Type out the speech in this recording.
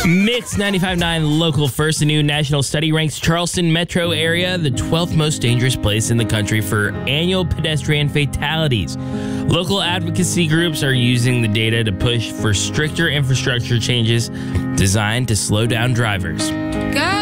Mix 95.9 local first. A new national study ranks Charleston metro area the 12th most dangerous place in the country for annual pedestrian fatalities. Local advocacy groups are using the data to push for stricter infrastructure changes designed to slow down drivers. Go!